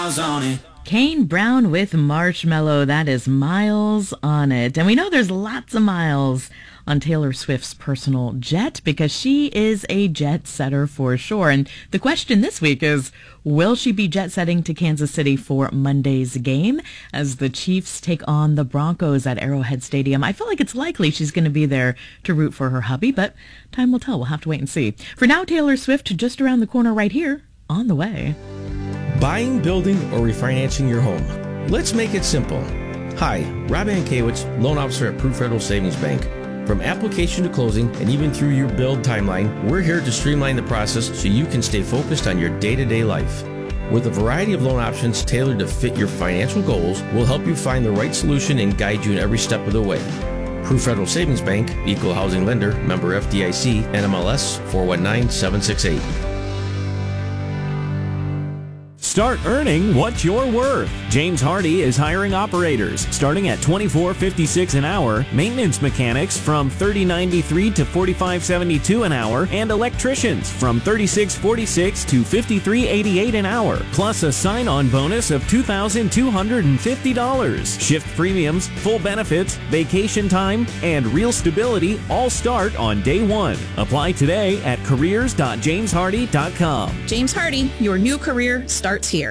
miles on it. Kane Brown with Marshmello. That is Miles on It. And we know there's lots of miles on Taylor Swift's personal jet because she is a jet setter for sure. And the question this week is, will she be jet setting to Kansas City for Monday's game as the Chiefs take on the Broncos at Arrowhead Stadium? I feel like it's likely she's going to be there to root for her hubby, but time will tell. We'll have to wait and see. For now, Taylor Swift just around the corner right here, On the Way. Buying, building, or refinancing your home. Let's make it simple. Hi, Rob Ankiewicz, loan officer at Proof Federal Savings Bank. From application to closing and even through your build timeline, we're here to streamline the process so you can stay focused on your day-to-day life. With a variety of loan options tailored to fit your financial goals, we'll help you find the right solution and guide you in every step of the way. Proof Federal Savings Bank, Equal Housing Lender, member FDIC, NMLS 419768. Start earning what you're worth. James Hardy is hiring operators starting at $24.56 an hour, maintenance mechanics from $30.93 to $45.72 an hour, and electricians from $36.46 to $53.88 an hour, plus a sign-on bonus of $2,250. Shift premiums, full benefits, vacation time, and real stability all start on day one. Apply today at careers.jameshardy.com. James Hardy, your new career starts here.